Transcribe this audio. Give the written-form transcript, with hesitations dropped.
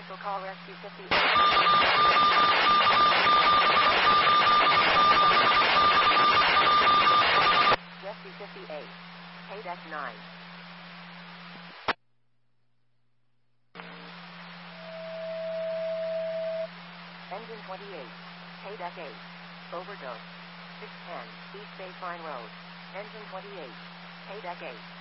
Commercial call rescue 58. Rescue 58. Paydeck 9. Engine 28. Paydeck 8. Overdose. 610 East Baseline Road. Engine 28. Paydeck 8.